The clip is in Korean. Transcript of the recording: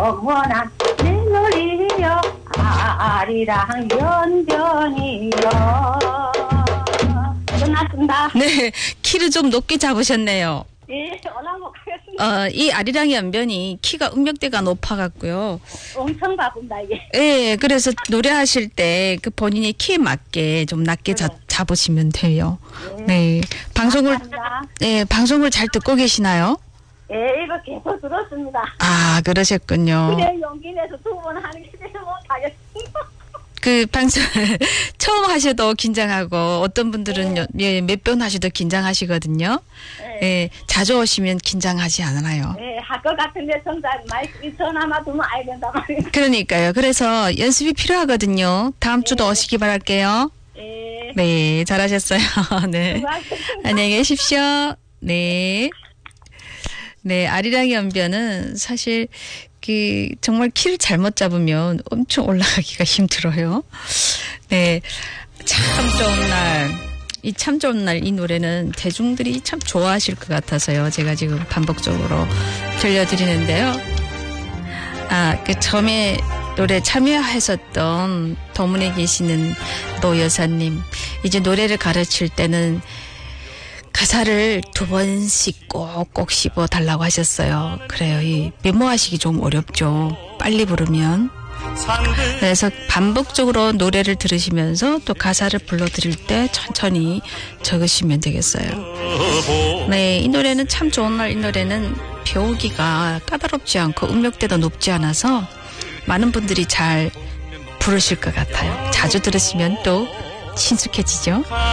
영원한 내 노래여 아리랑 연변이여. 끝났습니다. 네, 키를 좀 높게 잡으셨네요. 예, 올라가고 가겠습니다. 이 아리랑 연변이 키가 음역대가 높아갖고요. 엄청 바쁜다 이게. 예, 그래서 노래하실 때 그 본인의 키에 맞게 좀 낮게 잡으시면 돼요. 네, 감사합니다. 방송을 잘 듣고 계시나요? 예, 이거 계속 들었습니다. 아, 그러셨군요. 그래 용기 내서 2번 하는 게 못하겠습니다. 그 방송 처음 하셔도 긴장하고 어떤 분들은 몇 번 하셔도 긴장하시거든요. 예, 자주 오시면 긴장하지 않아요. 예, 할 것 같은데 정작 마이크 전화만 두면 알 된단 말이에요. 그러니까요. 그래서 연습이 필요하거든요. 다음 주도 오시기 바랄게요. 예. 네, 잘하셨어요. 네. 수고하셨습니다. 안녕히 계십시오. 네. 네, 아리랑 연변은 사실 정말 키를 잘못 잡으면 엄청 올라가기가 힘들어요. 네. 참 좋은 날. 참 좋은 날 이 노래는 대중들이 참 좋아하실 것 같아서요. 제가 지금 반복적으로 들려드리는데요. 처음에 노래 참여하셨던 도문에 계시는 노 여사님. 이제 노래를 가르칠 때는 가사를 2번씩 꼭꼭 씹어 달라고 하셨어요. 그래요. 메모하시기 좀 어렵죠. 빨리 부르면. 그래서 반복적으로 노래를 들으시면서 또 가사를 불러드릴 때 천천히 적으시면 되겠어요. 네, 이 노래는 참 좋은 날. 이 노래는 배우기가 까다롭지 않고 음역대도 높지 않아서 많은 분들이 잘 부르실 것 같아요. 자주 들으시면 또 친숙해지죠.